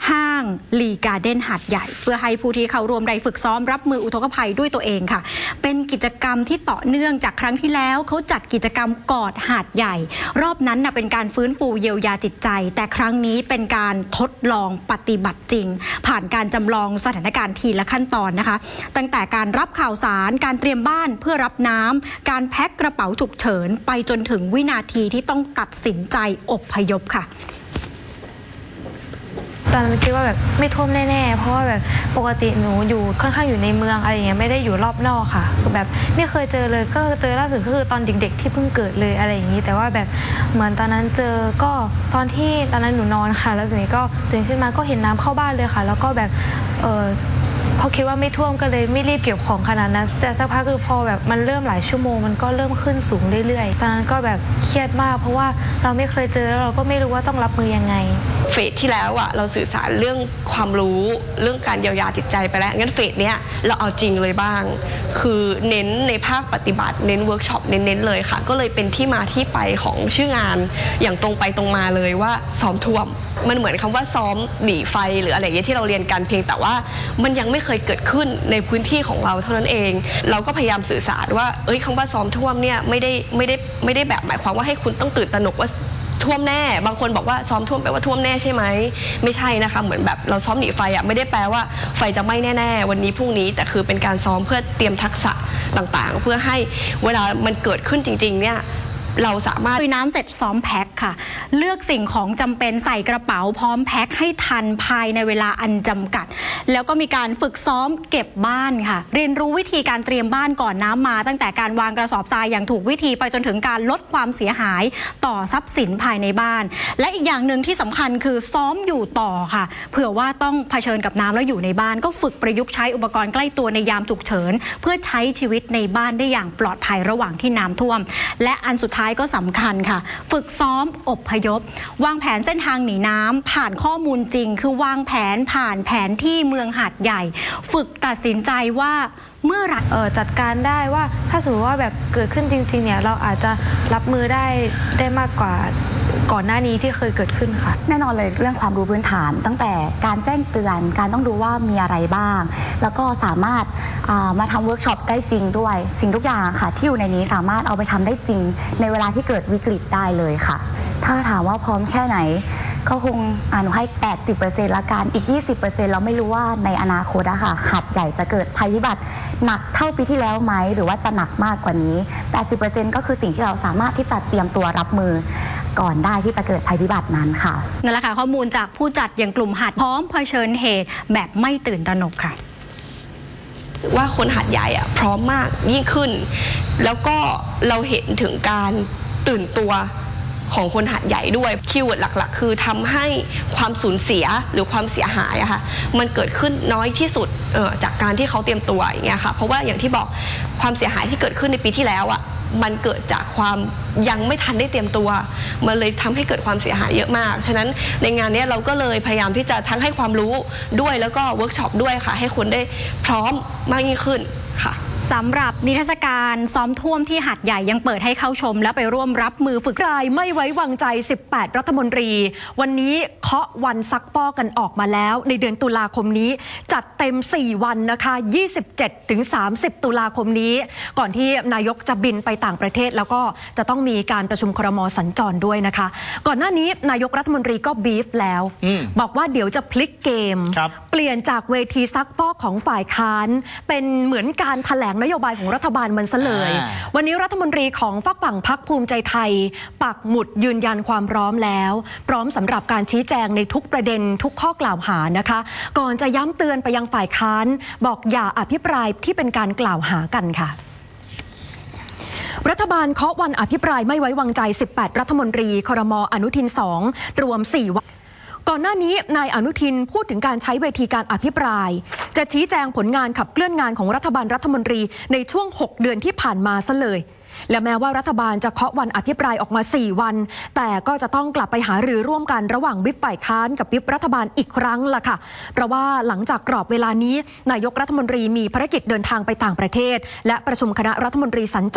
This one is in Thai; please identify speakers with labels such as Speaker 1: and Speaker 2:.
Speaker 1: ห้างลีการ์เด้นหาดใหญ่เพื่อให้ผู้ที่เข้าร่วมได้ฝึกซ้อมรับมืออุทกภัยด้วยตัวเองค่ะเป็นกิจกรรมที่ต่อเนื่องจากครั้งที่แล้วเขาจัดกิจกรรมกอดหาดใหญ่รอบนั้นเป็นการฟื้นฟูเยียวยาจิตใจแต่ครั้งนี้เป็นการทดลองปฏิบัติจริงผ่านการจำลองสถานการณ์ทีละขั้นตอนนะคะตั้งแต่การรับข่าวสารการเตรียมบ้านเพื่อรับน้ำการแพ็คกระเป๋าฉุกเฉินไปจนถึงวินาทีที่ต้องตัดสินใจอพยพค่ะ
Speaker 2: ตอนนั้นคิดว่าแบบไม่ท่วมแน่ๆเพราะว่าแบบปกติหนูอยู่ค่อนข้างอยู่ในเมืองอะไรอย่างเงี้ยไม่ได้อยู่รอบนอกค่ะคือแบบไม่เคยเจอเลยก็เจอล่าสุดก็คือตอนเด็กๆที่เพิ่งเกิดเลยอะไรอย่างนี้แต่ว่าแบบเหมือนตอนนั้นเจอก็ตอนนั้นหนูนอนค่ะแล้วทีนี้ก็ตื่นขึ้นมาก็เห็นน้ำเข้าบ้านเลยค่ะแล้วก็แบบพอคิดว่าไม่ท่วมก็เลยไม่รีบเก็บของขนาดนั้นแต่สักพักคือพอแบบมันเริ่มหลายชั่วโมงมันก็เริ่มขึ้นสูงเรื่อยๆตอนนั้นก็แบบเครียดมากเพราะว่าเราไม่เคยเจอแล้วเราก็ไม่รู้ว่าต้องรับมือยังไง
Speaker 3: เฟสที่แล้วอะเราสื่อสารเรื่องความรู้เรื่องการเยียวยาจิตใจไปแล้วงั้นเฟสเนี้ยเราเอาจริงเลยบ้างคือเน้นในภาคปฏิบัติเน้นเวิร์กช็อปเน้นเลยค่ะก็เลยเป็นที่มาที่ไปของชื่องานอย่างตรงไปตรงมาเลยว่าซ้อมท่วมมันเหมือนคำว่าซ้อมหนีไฟหรืออะไรอย่างเงี้ยที่เราเรียนกันเพียงแต่ว่ามันยังไม่เคยเกิดขึ้นในพื้นที่ของเราเท่านั้นเองเราก็พยายามสื่อสารว่าคำว่าซ้อมท่วมเนี่ยไม่ได้แบบหมายความว่าให้คุณต้องตื่นตระหนกว่าท่วมแน่บางคนบอกว่าซ้อมท่วมแปลว่าท่วมแน่ใช่ไหมไม่ใช่นะคะเหมือนแบบเราซ้อมหนีไฟอะไม่ได้แปลว่าไฟจะไหม้แน่ๆวันนี้พรุ่งนี้แต่คือเป็นการซ้อมเพื่อเตรียมทักษะต่างๆเพื่อให้เวลามันเกิดขึ้นจริงๆเนี่ยเราสามารถ
Speaker 1: ลุยน้ำเสร็จซ้อมแพ็คค่ะเลือกสิ่งของจำเป็นใส่กระเป๋าพร้อมแพ็คให้ทันภายในเวลาอันจำกัดแล้วก็มีการฝึกซ้อมเก็บบ้านค่ะเรียนรู้วิธีการเตรียมบ้านก่อนน้ำมาตั้งแต่การวางกระสอบทรายอย่างถูกวิธีไปจนถึงการลดความเสียหายต่อทรัพย์สินภายในบ้านและอีกอย่างหนึ่งที่สำคัญคือซ้อมอยู่ต่อค่ะเผื่อว่าต้องเผชิญกับน้ำแล้วอยู่ในบ้านก็ฝึกประยุกต์ใช้อุปกรณ์ใกล้ตัวในยามฉุกเฉินเพื่อใช้ชีวิตในบ้านได้อย่างปลอดภัยระหว่างที่น้ำท่วมและอันสุดท้ายก็สำคัญค่ะฝึกซ้อมอพยพวางแผนเส้นทางหนีน้ำผ่านข้อมูลจริงคือวางแผนผ่านแผนที่เมืองหาดใหญ่ฝึกตัดสินใจว่าเมื่อไหร่
Speaker 2: จัดการได้ว่าถ้าสมมติว่าแบบเกิดขึ้นจริงๆเนี่ยเราอาจจะรับมือได้มากกว่าก่อนหน้านี้ที่เคยเกิดขึ้นค่ะ
Speaker 4: แน่นอนเลยเรื่องความรู้พื้นฐานตั้งแต่การแจ้งเตือนการต้องดูว่ามีอะไรบ้างแล้วก็สามารถมาทำเวิร์กช็อปได้จริงด้วยสิ่งทุกอย่างค่ะที่อยู่ในนี้สามารถเอาไปทำได้จริงในเวลาที่เกิดวิกฤตได้เลยค่ะถ้าถามว่าพร้อมแค่ไหนก็คงหนูให้ 80% ละกันอีก 20% เราไม่รู้ว่าในอนาคตอะค่ะหาดใหญ่จะเกิดภัยพิบัติหนักเท่าปีที่แล้วไหมหรือว่าจะหนักมากกว่านี้ 80% ก็คือสิ่งที่เราสามารถที่จะเตรียมตัวรับมือก่อนได้ที่จะเกิดภัยพิบัตินั้นค่ะ
Speaker 1: นั่นแหละค่ะข้อมูลจากผู้จัดอย่างกลุ่มหาดพร้อมเผชิญเหตุแบบไม่ตื่นตระหนกค่ะ
Speaker 3: ว่าคนหาดใหญ่อะพร้อมมากยิ่งขึ้นแล้วก็เราเห็นถึงการตื่นตัวของคนหาดใหญ่ด้วยคีย์เวิร์ดหลักๆคือทำให้ความสูญเสียหรือความเสียหายอะค่ะมันเกิดขึ้นน้อยที่สุดจากการที่เขาเตรียมตัวอย่างเงี้ยค่ะเพราะว่าอย่างที่บอกความเสียหายที่เกิดขึ้นในปีที่แล้วอะมันเกิดจากความยังไม่ทันได้เตรียมตัวมันเลยทำให้เกิดความเสียหายเยอะมากฉะนั้นในงานนี้เราก็เลยพยายามที่จะทั้งให้ความรู้ด้วยแล้วก็เวิร์กช็อปด้วยค่ะให้คนได้พร้อมมากยิ่งขึ้นค่ะ
Speaker 1: สำหรับนิทรรศการซ้อมท่วมที่หาดใหญ่ยังเปิดให้เข้าชมและไปร่วมรับมือฝึก
Speaker 5: รายไม่ไว้วางใจ18รัฐมนตรีวันนี้เคาะวันซักฟอกกันออกมาแล้วในเดือนตุลาคมนี้จัดเต็ม4วันนะคะ27-30ตุลาคมนี้ก่อนที่นายกจะบินไปต่างประเทศแล้วก็จะต้องมีการประชุมครม.สัญจรด้วยนะคะก่อนหน้านี้นายกรัฐมนตรีก็บีฟแล้วบอกว่าเดี๋ยวจะพลิกเกมเปลี่ยนจากเวทีซักฟอกของฝ่ายค้านเป็นเหมือนการแถลงนโยบายของรัฐบาลมันซะเลยวันนี้รัฐมนตรีของฝากฝั่งพรรคภูมิใจไทยปักหมุดยืนยันความพร้อมแล้วพร้อมสำหรับการชี้แจงในทุกประเด็นทุกข้อกล่าวหานะคะก่อนจะย้ำเตือนไปยังฝ่ายค้านบอกอย่าอภิปรายที่เป็นการกล่าวหากันค่ะรัฐบาลเคาะวันอภิปรายไม่ไว้วางใจ18รัฐมนตรีครม.อนุทิน2รวม4วันก่อนหน้านี้นายอนุทินพูดถึงการใช้เวทีการอภิปรายจะชี้แจงผลงานขับเคลื่อนงานของรัฐบาลรัฐมนตรีในช่วง6เดือนที่ผ่านมาซะเลยและแม้ว่ารัฐบาลจะเคาะวันอภิปรายออกมา4วันแต่ก็จะต้องกลับไปหารือร่วมกันระหว่างวิปฝ่ายค้านกับวิปรัฐบาลอีกครั้งล่ะค่ะเพราะว่าหลังจากกรอบเวลานี้นายกรัฐมนตรีมีภารกิจเดินทางไปต่างประเทศและประชุมคณะรัฐมนตรีสัญจร